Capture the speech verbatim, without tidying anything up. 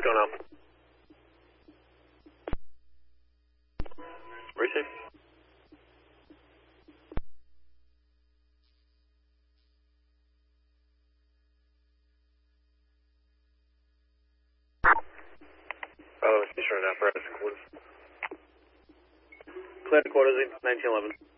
going on? Receive. Oh, station apparatus quarters. Clear to quarters, nineteen eleven.